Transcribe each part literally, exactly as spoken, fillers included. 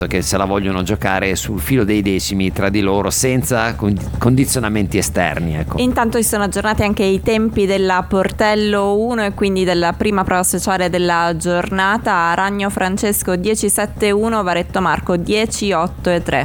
che se la vogliono giocare sul filo dei decimi tra di loro senza condizionamenti esterni, ecco. Intanto si sono aggiornati anche i tempi della Portello uno e quindi della prima prova speciale della giornata. Ragno Francesco dieci sette uno, Varetto Marco dieci otto e tre.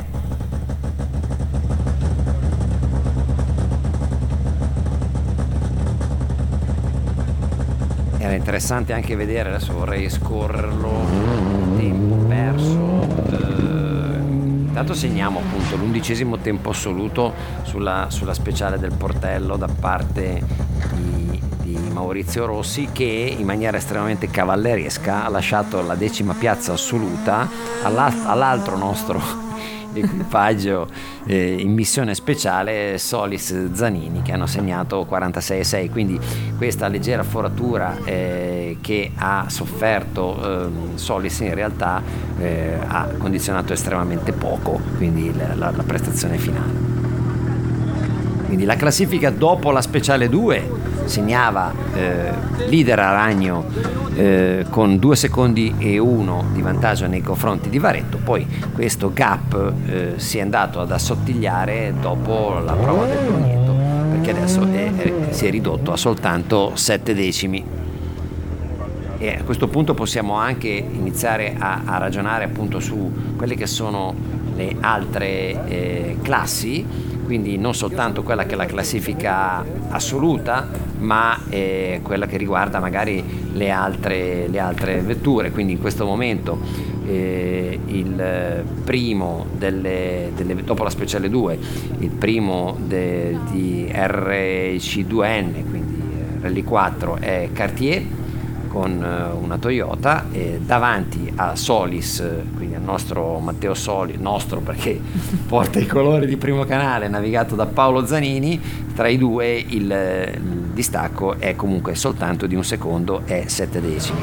Era interessante anche vedere, adesso vorrei scorrerlo, il tempo perso. Intanto segniamo appunto l'undicesimo tempo assoluto sulla, sulla speciale del Portello da parte di, di Maurizio Rossi, che in maniera estremamente cavalleresca ha lasciato la decima piazza assoluta all'altro nostro equipaggio eh, in missione speciale, Solis Zanini, che hanno segnato quarantasei sei, quindi questa leggera foratura eh, che ha sofferto eh, Solis in realtà eh, ha condizionato estremamente poco quindi la, la, la prestazione finale. Quindi la classifica dopo la speciale due segnava eh, leader a Ragno eh, con due secondi e uno di vantaggio nei confronti di Varetto, poi questo gap eh, si è andato ad assottigliare dopo la prova del Brugneto, perché adesso è, è, si è ridotto a soltanto sette decimi. E a questo punto possiamo anche iniziare a, a ragionare appunto su quelle che sono le altre eh, classi, quindi non soltanto quella che è la classifica assoluta, ma eh, quella che riguarda magari le altre, le altre vetture. Quindi in questo momento eh, il primo delle, delle, dopo la speciale due, il primo de, di R C due N, quindi Rally quattro, è Cartier con una Toyota, e davanti a Solis, quindi al nostro Matteo Solis, nostro perché porta i colori di Primo Canale, navigato da Paolo Zanini. Tra i due il, il distacco è comunque soltanto di un secondo, è sette decimi.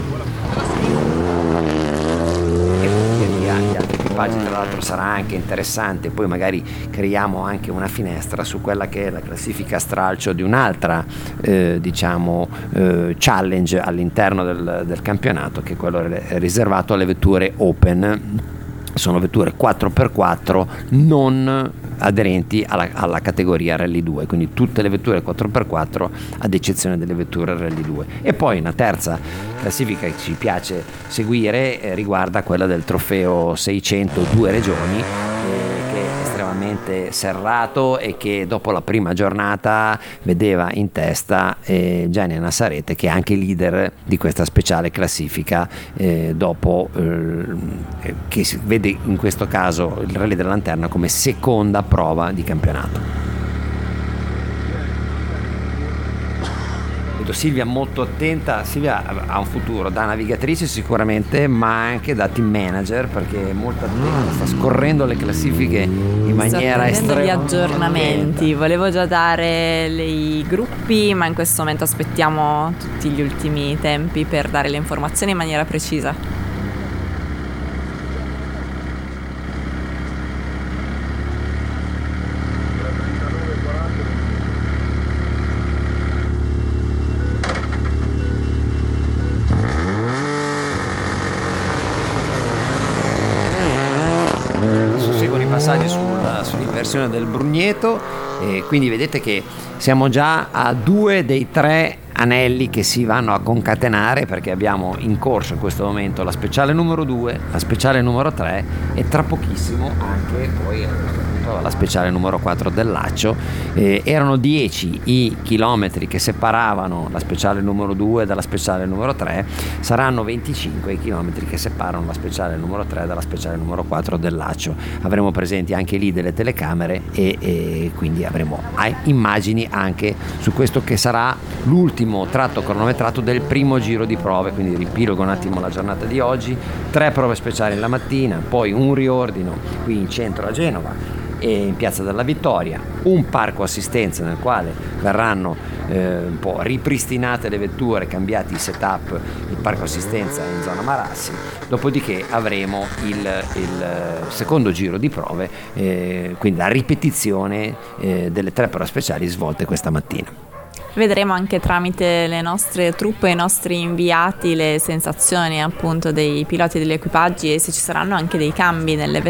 Gli altri equipaggi, tra l'altro sarà anche interessante, poi magari creiamo anche una finestra su quella che è la classifica stralcio di un'altra eh, diciamo eh, challenge all'interno del, del campionato, che è quello riservato alle vetture open. Sono vetture quattro per quattro non aderenti alla, alla categoria Rally due, quindi tutte le vetture quattro per quattro ad eccezione delle vetture Rally due. E poi una terza classifica che ci piace seguire eh, riguarda quella del trofeo seicento due regioni, eh, che è estremamente serrato e che dopo la prima giornata vedeva in testa eh, Gianni Nassarete, che è anche leader di questa speciale classifica, eh, dopo eh, che si vede in questo caso il Rally della Lanterna come seconda prova di campionato. Vedo Silvia molto attenta. Silvia ha un futuro da navigatrice sicuramente, ma anche da team manager, perché è molto attenta, sta scorrendo le classifiche in maniera estrema. Gli aggiornamenti, volevo già dare i gruppi, ma in questo momento aspettiamo tutti gli ultimi tempi per dare le informazioni in maniera precisa. Sull'inversione del Brugneto, e quindi vedete che siamo già a due dei tre anelli che si vanno a concatenare, perché abbiamo in corso in questo momento la speciale numero due, la speciale numero tre e tra pochissimo anche poi la speciale numero quattro del Lacio. Eh, erano dieci i chilometri che separavano la speciale numero due dalla speciale numero tre, saranno venticinque i chilometri che separano la speciale numero tre dalla speciale numero quattro del Lacio. Avremo presenti anche lì delle telecamere e, e quindi avremo immagini anche su questo che sarà l'ultimo tratto cronometrato del primo giro di prove. Quindi riepilogo un attimo la giornata di oggi: tre prove speciali la mattina, poi un riordino qui in centro a Genova e in Piazza della Vittoria, un parco assistenza nel quale verranno eh, un po' ripristinate le vetture, cambiati i setup, il parco assistenza in zona Marassi. Dopodiché avremo il, il secondo giro di prove, eh, quindi la ripetizione eh, delle tre prove speciali svolte questa mattina. Vedremo anche tramite le nostre truppe e i nostri inviati le sensazioni appunto dei piloti e degli equipaggi, e se ci saranno anche dei cambi nelle vetture